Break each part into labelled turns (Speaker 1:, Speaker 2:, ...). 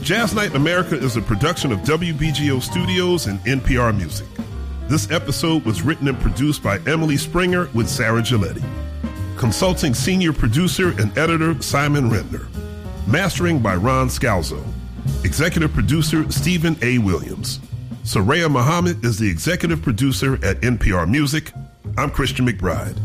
Speaker 1: Jazz Night in America is a production of WBGO Studios and NPR Music. This episode was written and produced by Emily Springer with Sarah Giletti. Consulting senior producer and editor Simon Rentner. Mastering by Ron Scalzo. Executive producer Stephen A. Williams. Soraya Muhammad is the executive producer at NPR Music. I'm Christian McBride.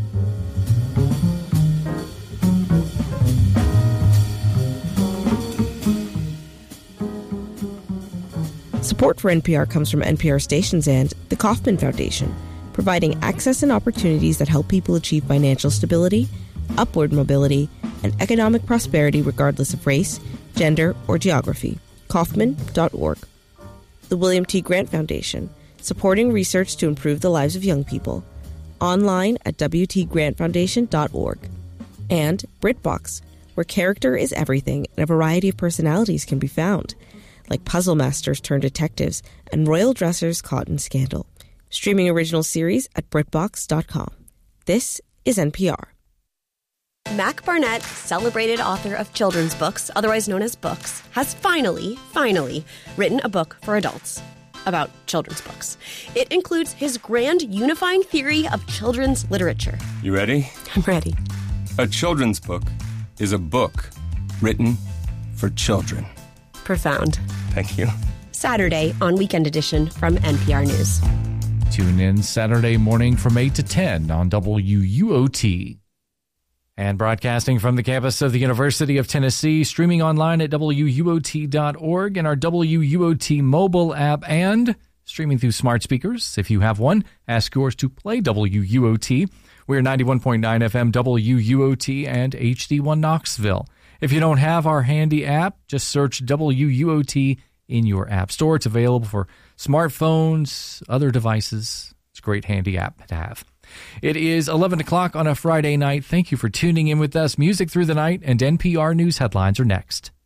Speaker 2: Support for NPR comes from NPR stations and the Kauffman Foundation, providing access and opportunities that help people achieve financial stability, upward mobility, and economic prosperity regardless of race, gender, or geography. Kauffman.org. The William T. Grant Foundation, supporting research to improve the lives of young people. Online at WTGrantFoundation.org. And BritBox, where character is everything and a variety of personalities can be found, like puzzle masters turned detectives and royal dressers caught in scandal. Streaming original series at BritBox.com. This is NPR.
Speaker 3: Mac Barnett, celebrated author of children's books, otherwise known as Books, has finally written a book for adults about children's books. It includes his grand unifying theory of children's literature.
Speaker 4: You ready?
Speaker 3: I'm ready.
Speaker 4: A children's book is a book written for children.
Speaker 3: Profound.
Speaker 4: Thank you.
Speaker 3: Saturday on Weekend Edition from NPR News.
Speaker 5: Tune in Saturday morning from 8 to 10 on WUOT. And broadcasting from the campus of the University of Tennessee, streaming online at WUOT.org and our WUOT mobile app, and streaming through smart speakers. If you have one, ask yours to play WUOT. We're 91.9 FM WUOT and HD1 Knoxville. If you don't have our handy app, just search WUOT in your app store. It's available for smartphones, other devices. It's a great handy app to have. It is 11 o'clock on a Friday night. Thank you for tuning in with us. Music through the night and NPR News headlines are next.